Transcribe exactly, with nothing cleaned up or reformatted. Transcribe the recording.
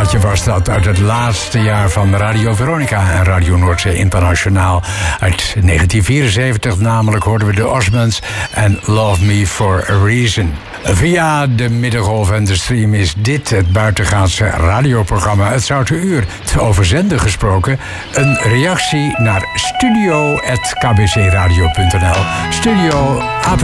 plaatje was dat uit het laatste jaar van Radio Veronica en Radio Noordzee Internationaal. Uit negentien vierenzeventig namelijk hoorden we de Osmonds en Love Me for a Reason. Via de middengolf en de stream is dit het buitengaatse radioprogramma Het Zoute Uur. Te overzenden gesproken, een reactie naar studio apenstaartje k b c radio punt n l. Studio